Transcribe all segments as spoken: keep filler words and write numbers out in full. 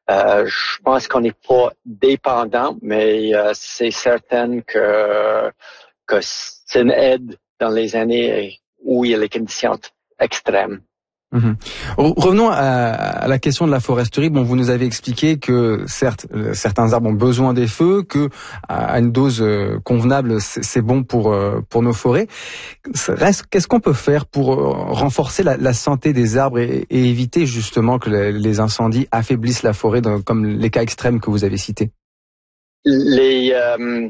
Euh, je pense qu'on n'est pas dépendant, mais euh, c'est certain que, que c'est une aide dans les années où il y a les conditions extrêmes. Mmh. Revenons à, à la question de la foresterie. Bon, vous nous avez expliqué que certes, euh, certains arbres ont besoin des feux, que à une dose euh, convenable, c'est, c'est bon pour euh, pour nos forêts. Reste, qu'est-ce qu'on peut faire pour euh, renforcer la, la santé des arbres et, et éviter justement que les, les incendies affaiblissent la forêt, dans, comme les cas extrêmes que vous avez cités? Les euh...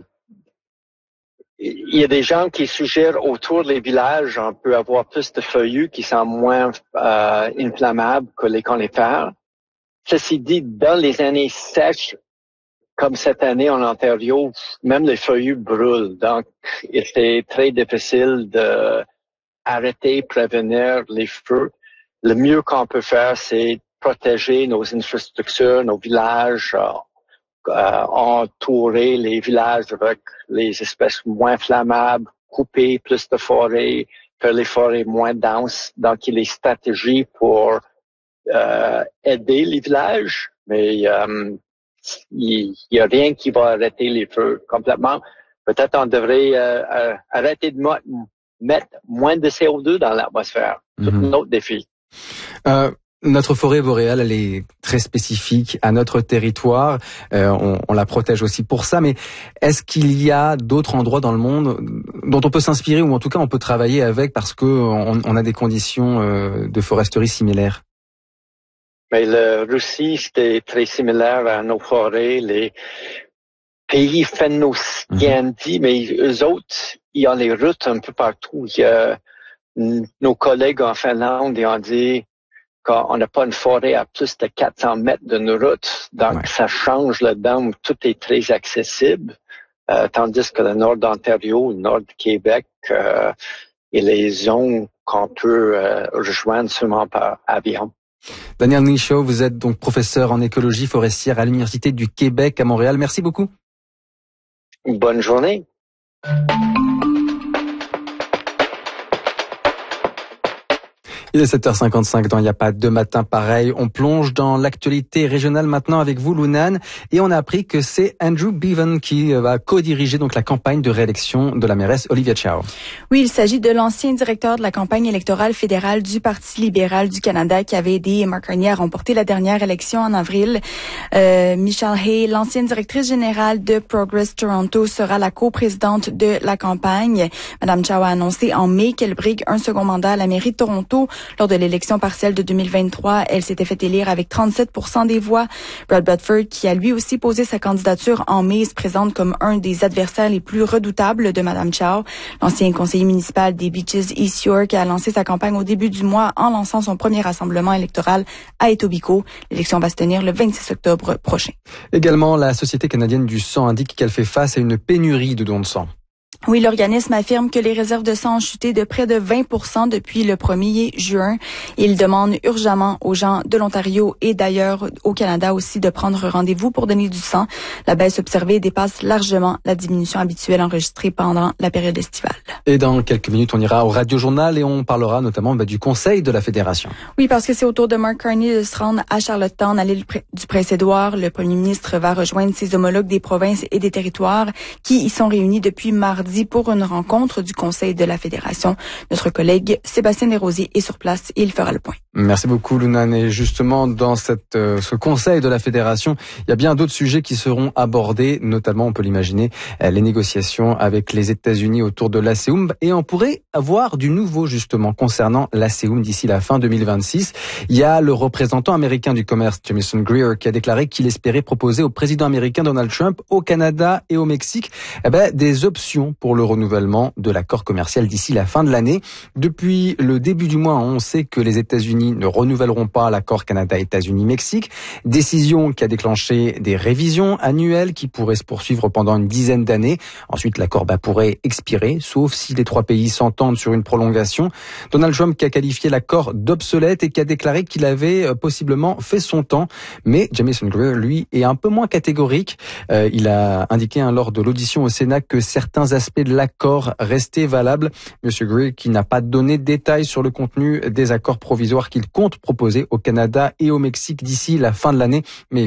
Il y a des gens qui suggèrent autour des villages, on peut avoir plus de feuillus qui sont moins euh, inflammables que les conifères. Ceci dit, dans les années sèches, comme cette année en Ontario, même les feuillus brûlent. Donc, c'est très difficile de arrêter, prévenir les feux. Le mieux qu'on peut faire, c'est protéger nos infrastructures, nos villages, euh, Euh, entourer les villages avec les espèces moins flammables, couper plus de forêts, faire les forêts moins denses. Donc, il y a des stratégies pour euh, aider les villages, mais euh, il n'y a rien qui va arrêter les feux complètement. Peut-être on devrait euh, euh, arrêter de mo- mettre moins de C O deux dans l'atmosphère. C'est Mm-hmm. un autre défi. Euh... Notre forêt boréale, elle est très spécifique à notre territoire. Euh, on, on la protège aussi pour ça. Mais est-ce qu'il y a d'autres endroits dans le monde dont on peut s'inspirer ou en tout cas on peut travailler avec parce que on, on a des conditions euh, de foresterie similaires? Mais la Russie, c'était très similaire à nos forêts. Les pays phéno-scandis, mmh. mais eux autres, il y a les routes un peu partout. Il y a, nos collègues en Finlande, ils ont dit qu'on n'a pas une forêt à plus de quatre cents mètres de nos routes. Donc, ouais. Ça change là-dedans où tout est très accessible. Euh, tandis que le nord d'Ontario, le nord du Québec, euh, et les zones qu'on peut euh, rejoindre seulement par avion. Daniel Michaud, vous êtes donc professeur en écologie forestière à l'Université du Québec à Montréal. Merci beaucoup. Bonne journée. Il est sept heures cinquante-cinq dans Il n'y a pas de matin pareil. On plonge dans l'actualité régionale maintenant avec vous, Lunane. Et on a appris que c'est Andrew Bevan qui va co-diriger donc la campagne de réélection de la mairesse Olivia Chow. Oui, il s'agit de l'ancien directeur de la campagne électorale fédérale du Parti libéral du Canada qui avait aidé Mark Carney à remporter la dernière élection en avril. Euh, Michelle Hay, l'ancienne directrice générale de Progress Toronto, sera la coprésidente de la campagne. Madame Chow a annoncé en mai qu'elle brigue un second mandat à la mairie de Toronto. Lors de l'élection partielle de deux mille vingt-trois, elle s'était fait élire avec trente-sept pour cent des voix. Brad Bedford, qui a lui aussi posé sa candidature en mai, se présente comme un des adversaires les plus redoutables de Madame Chow. L'ancien conseiller municipal des Beaches East York a lancé sa campagne au début du mois en lançant son premier rassemblement électoral à Etobicoke. L'élection va se tenir le vingt-six octobre prochain. Également, la Société canadienne du sang indique qu'elle fait face à une pénurie de dons de sang. Oui, l'organisme affirme que les réserves de sang ont chuté de près de vingt pour cent depuis le premier juin. Il demande urgemment aux gens de l'Ontario et d'ailleurs au Canada aussi de prendre rendez-vous pour donner du sang. La baisse observée dépasse largement la diminution habituelle enregistrée pendant la période estivale. Et dans quelques minutes, on ira au Radio-Journal et on parlera notamment bah, du Conseil de la Fédération. Oui, parce que c'est au tour de Mark Carney de se rendre à Charlottetown, à l'île du Prince-Édouard. Le premier ministre va rejoindre ses homologues des provinces et des territoires qui y sont réunis depuis mardi pour une rencontre du Conseil de la Fédération. Notre collègue Sébastien Desrosiers est sur place et il fera le point. Merci beaucoup, Lunane. Et justement, dans cette, euh, ce Conseil de la Fédération, il y a bien d'autres sujets qui seront abordés, notamment, on peut l'imaginer, euh, les négociations avec les États-Unis autour de l'ASEUM. Et on pourrait avoir du nouveau, justement, concernant l'ASEUM d'ici la fin deux mille vingt-six. Il y a le représentant américain du commerce, Jamieson Greer, qui a déclaré qu'il espérait proposer au président américain Donald Trump, au Canada et au Mexique, eh ben, des options pour le renouvellement de l'accord commercial d'ici la fin de l'année. Depuis le début du mois, on sait que les États-Unis ne renouvelleront pas l'accord Canada-États-Unis-Mexique. Décision qui a déclenché des révisions annuelles qui pourraient se poursuivre pendant une dizaine d'années. Ensuite, l'accord bah, pourrait expirer, sauf si les trois pays s'entendent sur une prolongation. Donald Trump qui a qualifié l'accord d'obsolète et qui a déclaré qu'il avait euh, possiblement fait son temps. Mais Jamieson Greer, lui, est un peu moins catégorique. Euh, il a indiqué hein, lors de l'audition au Sénat que certains aspects de l'accord restaient valables. Monsieur Greer qui n'a pas donné de détails sur le contenu des accords provisoires qu'il compte proposer au Canada et au Mexique d'ici la fin de l'année. Mais